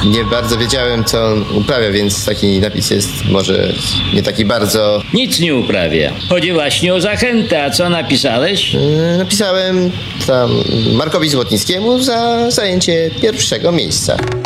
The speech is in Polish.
Nie bardzo wiedziałem, co on uprawia, więc taki napis jest może nie taki bardzo... Nic nie uprawia. Chodzi właśnie o zachętę. A co napisałeś? Napisałem tam Markowi Złotnickiemu za zajęcie pierwszego miejsca.